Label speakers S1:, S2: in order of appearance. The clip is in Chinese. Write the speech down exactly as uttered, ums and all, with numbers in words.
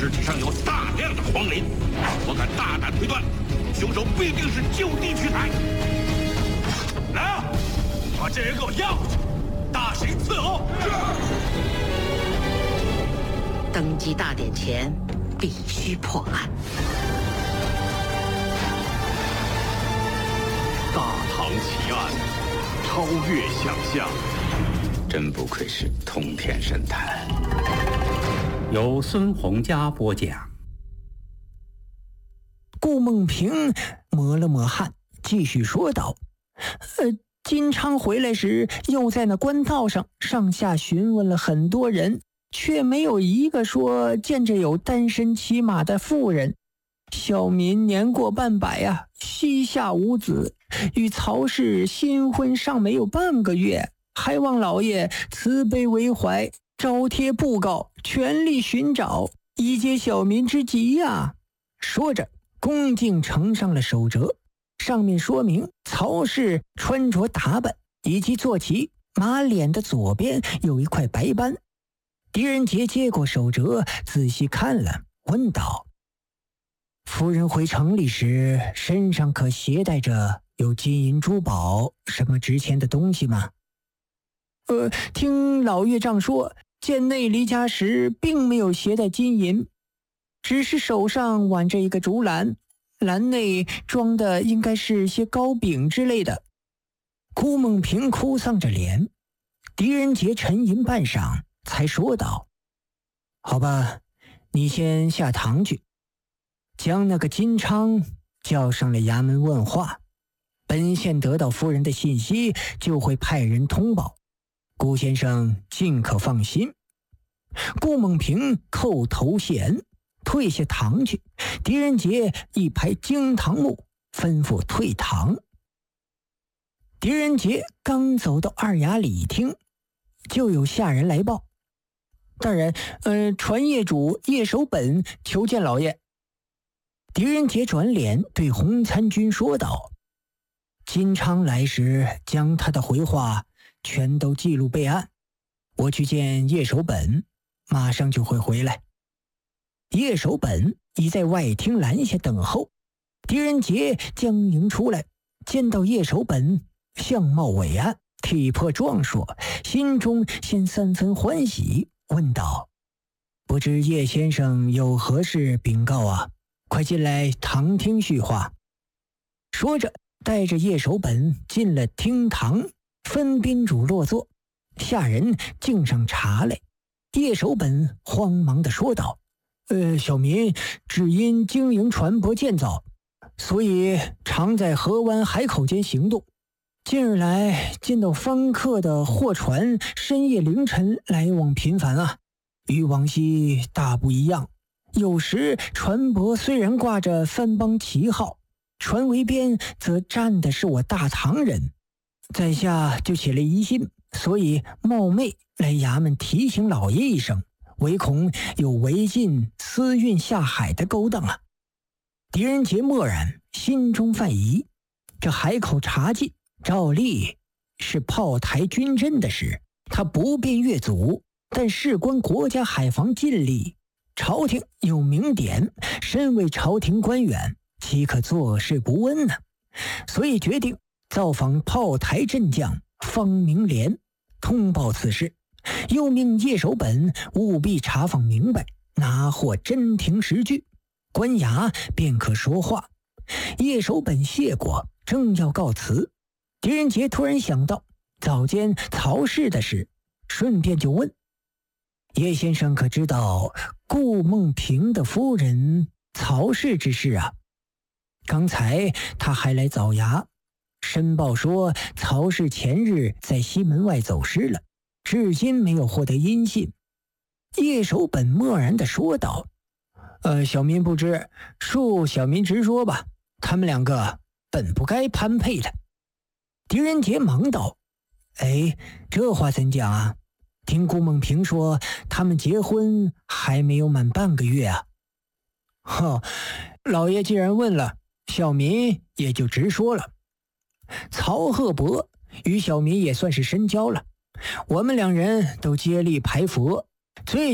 S1: 尸体上有大量的黄磷，我敢大胆推断，凶手必定是就地取材。来啊，把这人给我押回去，大刑伺候。
S2: 登基大典前必须破案。
S3: 大唐奇案，超越想象，
S4: 真不愧是通天神探。
S5: 由孙洪佳播讲。
S6: 顾梦平抹了抹汗，继续说道：呃，金昌回来时，又在那官道上上下询问了很多人，却没有一个说见着有单身骑马的妇人。小民年过半百啊，膝下无子，与曹氏新婚尚没有半个月，还望老爷慈悲为怀，招贴布告，全力寻找，以解小民之急呀、啊。说着恭敬呈上了手折，上面说明曹氏穿着打扮以及坐骑，马脸的左边有一块白斑。狄仁杰接过手折，仔细看了，问道：夫人回城里时，身上可携带着有金银珠宝什么值钱的东西吗？呃，听老岳丈说，见内离家时并没有携带金银，只是手上挽着一个竹篮，篮内装的应该是些糕饼之类的。顾梦平哭丧着脸，狄仁杰沉吟半晌，才说道：好吧，你先下堂去，将那个金昌叫上了衙门问话，本县得到夫人的信息，就会派人通报，顾先生尽可放心。顾梦平叩头谢恩，退下堂去。狄仁杰一拍惊堂木，吩咐退堂。狄仁杰刚走到二衙里厅，就有下人来报：大人，呃，传业主叶守本求见老爷。狄仁杰转脸对洪参军说道：金昌来时，将他的回话全都记录备案，我去见叶守本，马上就会回来。叶守本已在外厅拦下等候。狄仁杰将迎出来，见到叶守本相貌伟岸，体魄壮硕，心中先三分欢喜，问道：不知叶先生有何事禀告啊？快进来堂听叙话。说着带着叶守本进了厅堂，分宾主落座，下人敬上茶来。叶守本慌忙地说道：呃，小民只因经营船舶建造，所以常在河湾海口间行动。近日来见到方客的货船深夜凌晨来往频繁啊，与往昔大不一样。有时船舶虽然挂着番邦旗号，船桅边则站的是我大唐人，在下就起了疑心，所以冒昧来衙门提醒老爷一声，唯恐有违禁私运下海的勾当啊。狄仁杰默然，心中犯疑，这海口查禁照例是炮台军阵的事，他不便越阻，但事关国家海防禁令，朝廷有明典，身为朝廷官员，岂可坐视不闻呢？所以决定造访炮台阵将方明廉，通报此事，又命叶守本务必查访明白，拿获真凭实据，官衙便可说话。叶守本谢过，正要告辞，狄仁杰突然想到早间曹氏的事，顺便就问：叶先生可知道顾梦平的夫人曹氏之事啊？刚才他还来早衙申报说，曹氏前日在西门外走失了，至今没有获得音信。叶守本默然地说道：呃，小民不知，恕小民直说吧，他们两个本不该攀配的。狄仁杰忙道：哎，这话怎讲啊？听顾梦平说，他们结婚还没有满半个月啊。呵，老爷既然问了，小民也就直说了。曹鹤伯与小民也算是深交了，我们两人都接力排佛，最